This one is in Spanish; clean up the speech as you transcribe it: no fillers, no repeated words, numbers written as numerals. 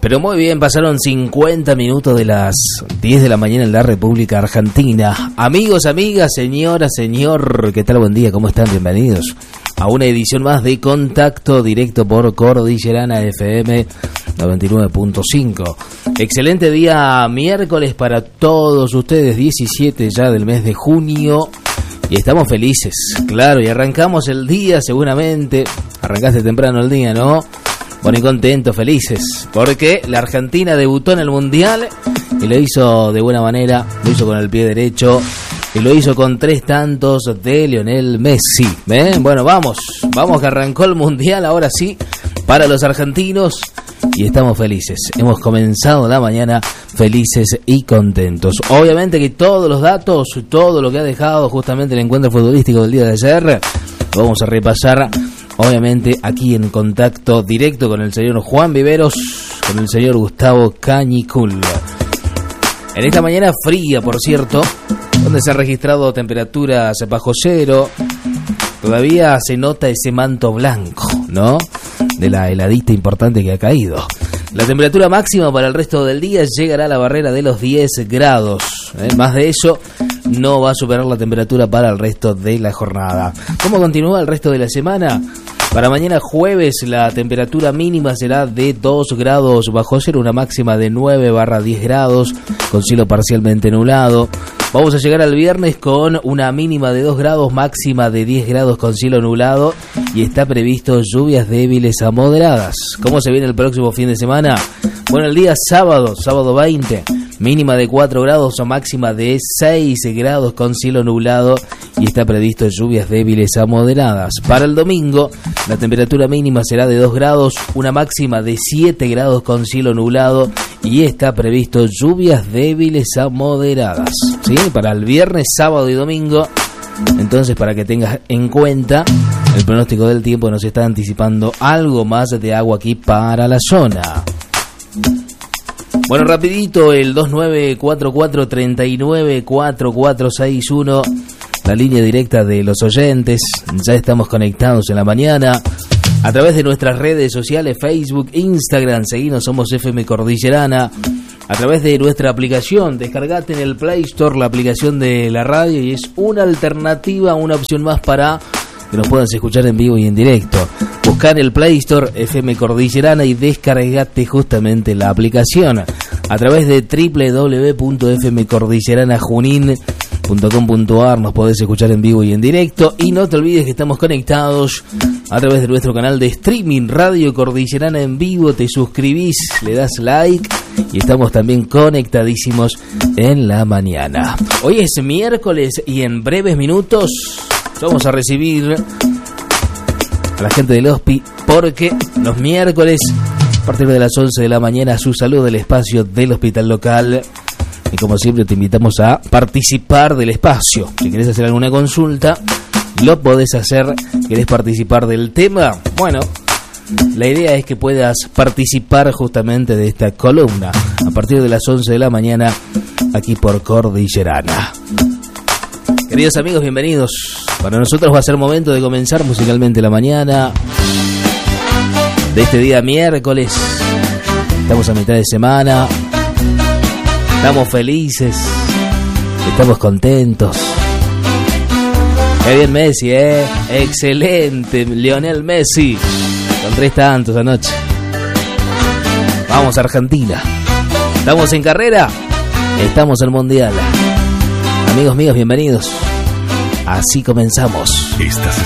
Pero muy bien, pasaron 50 minutos de las 10 de la mañana en la República Argentina. Amigos, amigas, señora, señor, ¿qué tal? Buen día, ¿cómo están? Bienvenidos a una edición más de Contacto Directo por Cordillerana FM 99.5. Excelente día miércoles para todos ustedes, 17 ya del mes de junio. Y estamos felices, claro, y arrancamos el día seguramente. Arrancaste temprano el día, ¿no? Bueno, y contentos, felices, porque la Argentina debutó en el Mundial y lo hizo de buena manera, lo hizo con el pie derecho y lo hizo con 3 tantos de Lionel Messi. Bueno, vamos que arrancó el Mundial ahora sí para los argentinos y estamos felices. Hemos comenzado la mañana felices y contentos. Obviamente que todos los datos, todo lo que ha dejado justamente el encuentro futbolístico del día de ayer, lo vamos a repasar. Obviamente aquí en Contacto Directo con el señor Juan Viveros, con el señor Gustavo Cañicul. En esta mañana fría, por cierto, donde se han registrado temperaturas bajo cero, todavía se nota ese manto blanco, ¿no? De la heladita importante que ha caído. La temperatura máxima para el resto del día llegará a la barrera de los 10 grados. Más de eso no va a superar la temperatura para el resto de la jornada. ¿Cómo continúa el resto de la semana? Para mañana jueves la temperatura mínima será de 2 grados bajo cero, una máxima de 9/10 grados, con cielo parcialmente nublado. Vamos a llegar al viernes con una mínima de 2 grados, máxima de 10 grados con cielo nublado, y está previsto lluvias débiles a moderadas. ¿Cómo se viene el próximo fin de semana? Bueno, el día sábado 20, mínima de 4 grados o máxima de 6 grados con cielo nublado, y está previsto lluvias débiles a moderadas. Para el domingo, la temperatura mínima será de 2 grados, una máxima de 7 grados con cielo nublado, y está previsto lluvias débiles a moderadas. ¿Sí? Para el viernes, sábado y domingo. Entonces, para que tengas en cuenta, el pronóstico del tiempo nos está anticipando algo más de agua aquí para la zona. Bueno, rapidito, el 2944394461, la línea directa de los oyentes. Ya estamos conectados en la mañana a través de nuestras redes sociales, Facebook, Instagram, seguinos, somos FM Cordillerana. A través de nuestra aplicación, descargate en el Play Store la aplicación de la radio y es una alternativa, una opción más para que nos puedan escuchar en vivo y en directo. Buscá en el Play Store FM Cordillerana y descargate justamente la aplicación. A través de www.fmcordilleranajunin.com.ar nos podés escuchar en vivo y en directo. Y no te olvides que estamos conectados a través de nuestro canal de streaming Radio Cordillerana en vivo. Te suscribís, le das like y estamos también conectadísimos en la mañana. Hoy es miércoles y en breves minutos vamos a recibir a la gente del hospi, porque los miércoles a partir de las 11 de la mañana su salud del espacio del hospital local. Y como siempre te invitamos a participar del espacio. Si querés hacer alguna consulta, lo podés hacer. ¿Querés participar del tema? Bueno, la idea es que puedas participar justamente de esta columna a partir de las 11 de la mañana aquí por Cordillerana. Queridos amigos, bienvenidos. Para nosotros va a ser momento de comenzar musicalmente la mañana de este día miércoles. Estamos a mitad de semana. Estamos felices. Estamos contentos. Qué bien Messi, excelente Lionel Messi. Con 3 tantos anoche. Vamos a Argentina. ¿Estamos en carrera? Estamos en Mundial. Amigos míos, bienvenidos. Así comenzamos.